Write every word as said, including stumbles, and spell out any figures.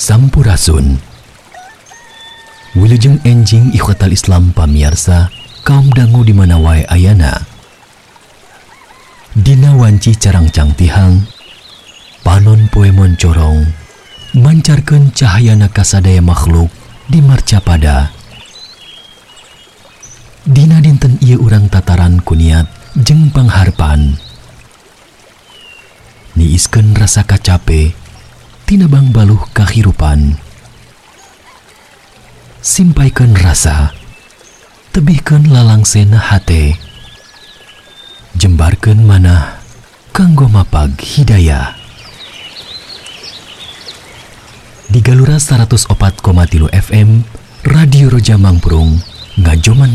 Sampurasun. Wilujeng enjing ikhwatal Islam pamiarsa kaum dangu di mana wae ayana. Dina wanci carang cangtihang panon poe moncorong mancarkeun cahayana kasadaya makhluk di marcapada. Dina dinten ieu urang tataran kuniat jeung pangharpan. Niiskeun rasa kacape tina bangbaluh kahirupan. Simpaikeun rasa, tebihkeun lalangsena hate. Jembarkeun manah kanggo mapag hidayah. Di Galura seratus opat koma tilu F M Radio Roja Mangprung ngajoman